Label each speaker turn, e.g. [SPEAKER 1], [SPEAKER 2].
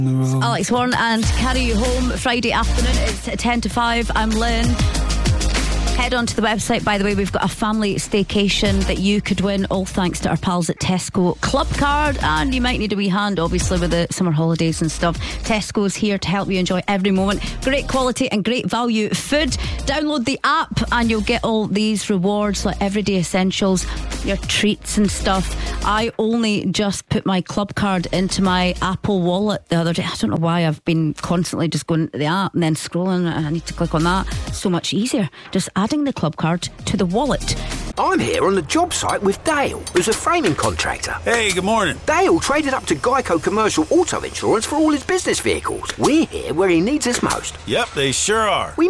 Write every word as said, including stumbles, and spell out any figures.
[SPEAKER 1] Alex Warren and Carry You Home Friday afternoon. It's ten to five. I'm Lynn. Head on to the website, by the way. We've got a family staycation that you could win, all thanks to our pals at Tesco Club Card. And you might need a wee hand, obviously, with the summer holidays and stuff. Tesco's here to help you enjoy every moment. Great quality and great value food. Download the app and you'll get all these rewards, like everyday essentials, your treats and stuff. I only just put my Club Card into my Apple Wallet the other day. I don't know why I've been constantly just going to the app and then scrolling. I need to click on that. So much easier. Just adding the Club Card to the wallet.
[SPEAKER 2] I'm here on the job site with Dale, who's a framing contractor.
[SPEAKER 3] Hey, good morning.
[SPEAKER 2] Dale traded up to Geico Commercial Auto Insurance for all his business vehicles. We're here where he needs us most.
[SPEAKER 3] Yep, they sure are.
[SPEAKER 2] We